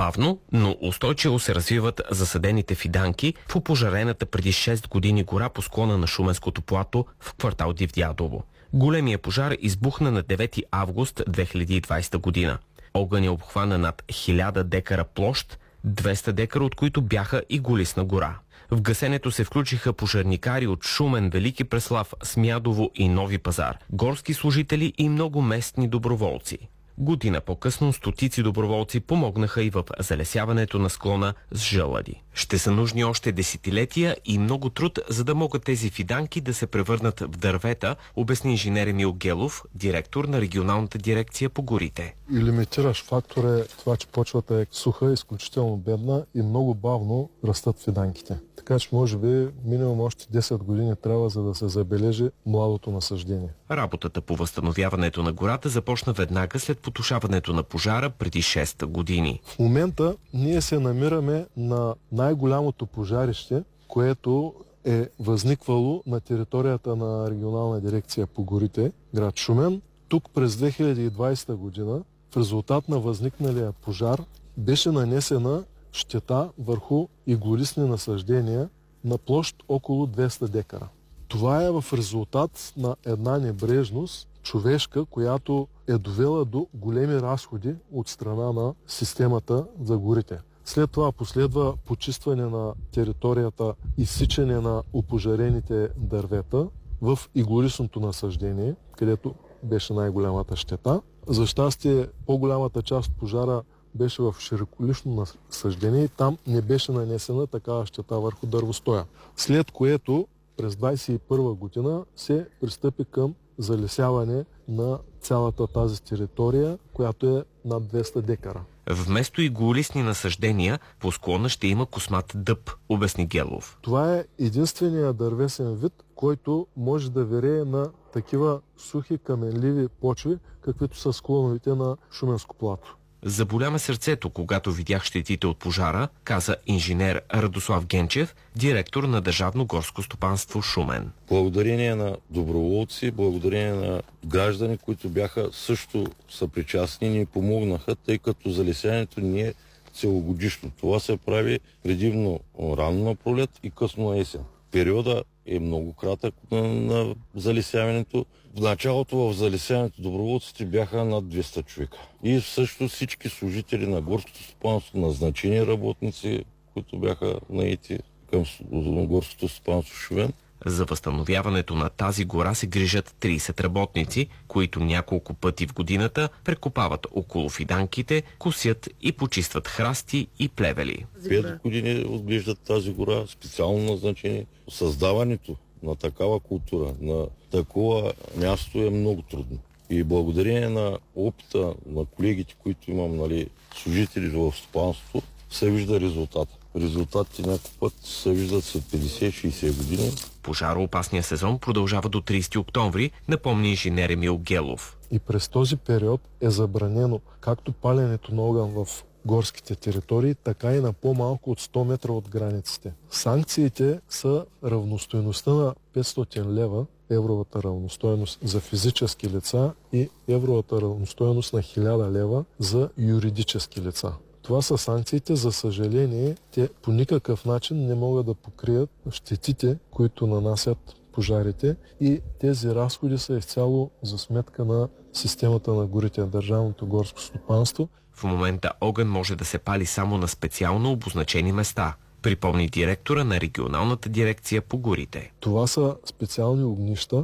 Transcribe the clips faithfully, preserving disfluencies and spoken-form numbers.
Бавно, но устойчиво се развиват засадените фиданки в опожарената преди шест години гора по склона на Шуменското плато в квартал Дивдядово. Големия пожар избухна на девети август две хиляди и двадесета година. Огъня обхвана над хиляда декара площ, двеста декара от които бяха и Голисна гора. В гасенето се включиха пожарникари от Шумен, Велики Преслав, Смядово и Нови пазар, горски служители и много местни доброволци. Година по-късно стотици доброволци помогнаха и в залесяването на склона с жълъди. Ще са нужни още десетилетия и много труд, за да могат тези фиданки да се превърнат в дървета, обясни инженер Емил Гелов, директор на регионалната дирекция по горите. И лимитиращ фактор е това, че почвата е суха, изключително бедна и много бавно растат фиданките. Така че може би минимум още десет години трябва, за да се забележи младото насъждение. Работата по възстановяването на гората започна веднага след потушаването на пожара преди шест години. В момента ние се намираме на най-голямото пожарище, което е възниквало на територията на регионална дирекция по горите, град Шумен. Тук през две хиляди и двадесета година в резултат на възникналия пожар беше нанесена щета върху иглолистни насаждения на площ около двеста декара. Това е в резултат на една небрежност човешка, която е довела до големи разходи от страна на системата за горите. След това последва почистване на територията, изсичане на опожарените дървета в иглолистното насаждение, където беше най-голямата щета. За щастие, по-голямата част от пожара беше в широколистно насаждение и там не беше нанесена такава щета върху дървостоя. След което през двадесет и първа година се пристъпи към залесяване на цялата тази територия, която е над двеста декара. Вместо иглолистни насаждения, по склона ще има космат дъб, обясни Гелов. Това е единственият дървесен вид, който може да вирее на такива сухи каменливи почви, каквито са склоновите на Шуменско плато. Заболя ме сърцето, когато видях щетите от пожара, каза инженер Радослав Генчев, директор на Държавно горско стопанство Шумен. Благодарение на доброволци, благодарение на граждани, които бяха също съпричастни, ни помогнаха, тъй като залесяването ни е целогодишно. Това се прави предимно рано на пролет и късно на есен. Периода е много кратък на, на залесяването. В началото в залесяването доброволците бяха над двеста човека. И също всички служители на горското стопанство, назначени работници, които бяха наети към горското стопанство Шумен. За възстановяването на тази гора се грижат тридесет работници, които няколко пъти в годината прекопават около фиданките, косят и почистват храсти и плевели. Пет години отглеждат тази гора, специално назначени. Създаването на такава култура, на такова място е много трудно. И благодарение на опита на колегите, които имам, нали, служители в стопанството, се вижда резултат. Резултатите някакъв път се виждат след петдесет-шейсет години. Пожароопасният сезон продължава до тридесети октомври, напомни инженер Емил Гелов. И през този период е забранено както паленето на огън в горските територии, така и на по-малко от сто метра от границите. Санкциите са равностойността на петстотин лева, евровата равностойност за физически лица и евровата равностойност на хиляда лева за юридически лица. Това са санкциите. За съжаление, те по никакъв начин не могат да покрият щетите, които нанасят пожарите, и тези разходи са изцяло за сметка на системата на горите, Държавното горско стопанство. В момента огън може да се пали само на специално обозначени места, припомни директора на регионалната дирекция по горите. Това са специални огнища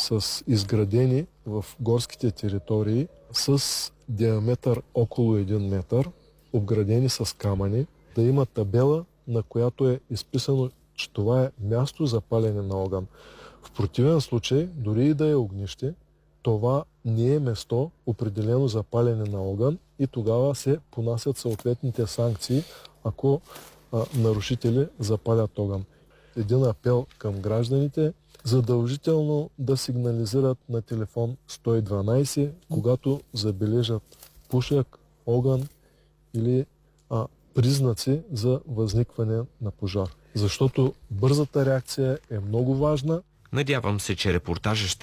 с изградени в горските територии с диаметър около един метър, обградени с камъни, да има табела, на която е изписано, че това е място за палене на огън. В противен случай, дори и да е огнище, това не е место определено за палене на огън и тогава се понасят съответните санкции, ако а, нарушители запалят огън. Един апел към гражданите: задължително да сигнализират на телефон сто и дванадесет, когато забележат пушек, огън или а, признаци за възникване на пожар. Защото бързата реакция е много важна. Надявам се, че репортажът ще